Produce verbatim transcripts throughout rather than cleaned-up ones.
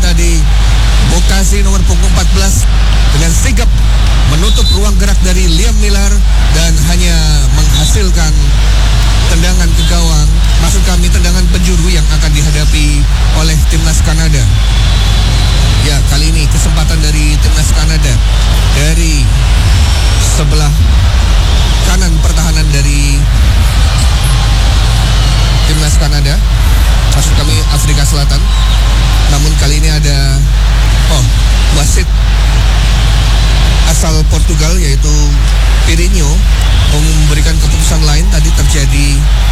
tadi Bokasi nomor punggung empat belas dengan sigap menutup ruang gerak dari Liam Miller dan hanya menghasilkan tendangan ke gawang, maksud kami tendangan penjuru yang akan dihadapi oleh timnas Kanada. Ya, kali ini kesempatan dari timnas Kanada dari sebelah kanan pertahanan dari timnas Kanada, maksud kami Afrika Selatan. Namun kali ini ada oh wasit asal Portugal yaitu Pirinho memberikan keputusan lain. Tadi terjadi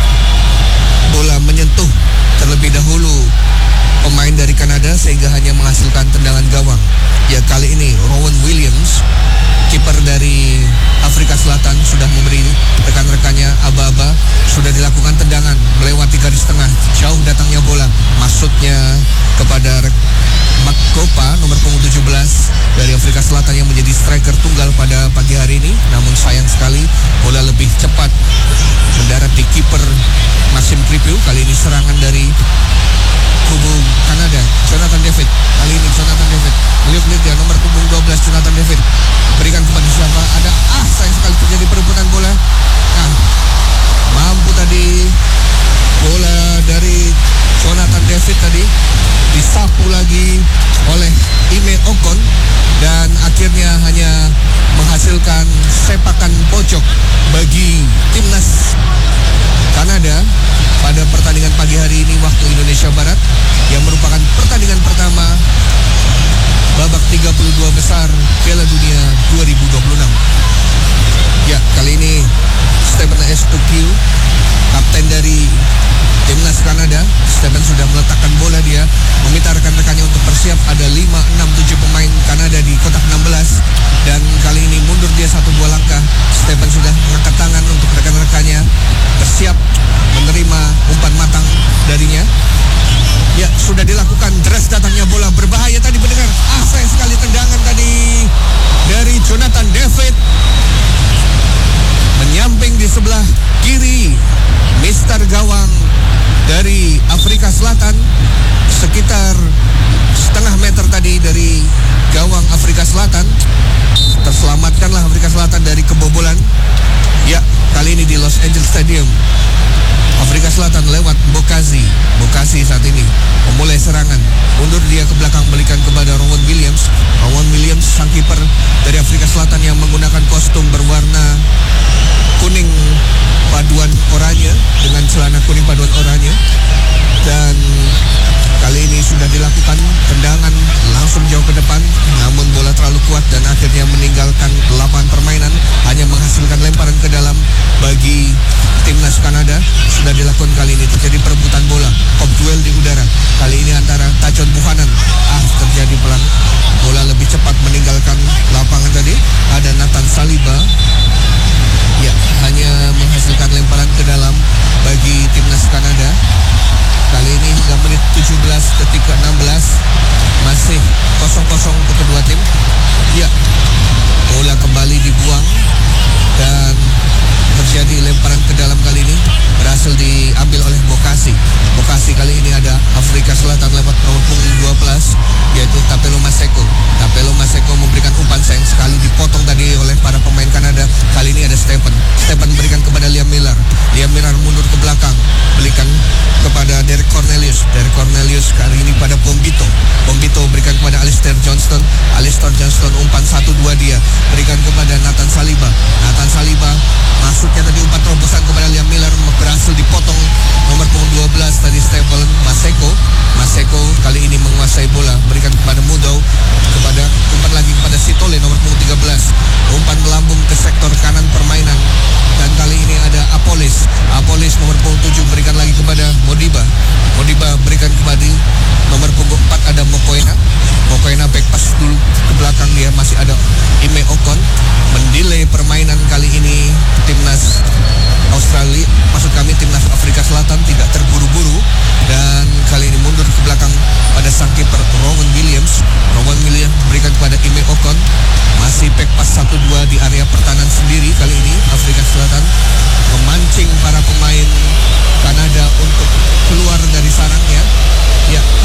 bola menyentuh terlebih dahulu pemain dari Kanada sehingga hanya menghasilkan tendangan gawang. Ya, kali ini Rowan Williams, kiper dari Afrika Selatan, sudah memberi rekan-rekannya aba-aba. Sudah dilakukan tendangan melewati garis tengah, jauh datangnya bola, maksudnya kepada Makopa nomor punggung tujuh belas dari Afrika Selatan yang menjadi striker tunggal pada pagi hari ini. Namun sayang sekali bola lebih cepat mendarat di kiper Maxime Crepeau. Kali ini serangan dari kubu Kanada, Jonathan David. Kali ini Jonathan David meliuk-liuk dia nomor punggung dua belas Jonathan David. Berikan kepada siapa? Ada ah sayang sekali terjadi perebutan bola. Nah, mampu tadi bola dari Jonathan David tadi disapu lagi oleh Ime Ocon dan akhirnya hanya menghasilkan sepakan pojok bagi timnas Kanada pada pertandingan pagi hari ini waktu Indonesia Barat, yang merupakan pertandingan pertama babak tiga puluh dua besar Piala Dunia dua ribu dua puluh enam. Ya, kali ini Stephen Estokiu, kapten dari timnas Kanada, Stephen sudah meletakkan bola, dia meminta rekan-rekannya untuk bersiap. Ada lima, enam, tujuh pemain Kanada di kotak enam belas dan kali ini mundur dia satu dua langkah. Stephen sudah mengangkat tangan untuk rekan-rekannya bersiap menerima umpan matang darinya. Ya, sudah dilakukan, deras datangnya bola, berbahaya tadi pendengar. Ah, sayang sekali tendangan tadi dari Jonathan David menyamping di sebelah kiri mister gawang dari Afrika Selatan, sekitar setengah meter tadi dari gawang Afrika Selatan. Terselamatkanlah Afrika Selatan dari kebobolan. Ya, kali ini di Los Angeles Stadium. Afrika Selatan lewat Bokasi. Bokasi saat ini memulai serangan. Mundur dia ke belakang, berikan kepada Rowan Williams. Rowan Williams, sang kiper dari Afrika Selatan yang menggunakan kostum berwarna kuning paduan oranye dengan celana kuning paduan oranye. Dan kali ini sudah dilakukan tendangan langsung jauh ke depan, namun bola terlalu kuat dan akhirnya